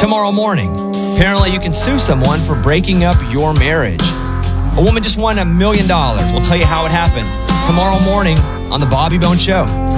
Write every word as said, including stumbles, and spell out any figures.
Tomorrow morning, apparently you can sue someone for breaking up your marriage. A woman just won a million dollars. We'll tell you how it happened tomorrow morning on The Bobby Bones Show.